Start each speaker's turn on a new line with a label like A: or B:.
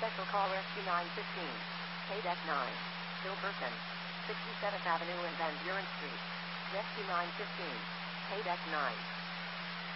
A: Special call Rescue 915. KDEC 9. Silverton. 67th Avenue and Van Buren Street. Rescue 915. KDEC 9.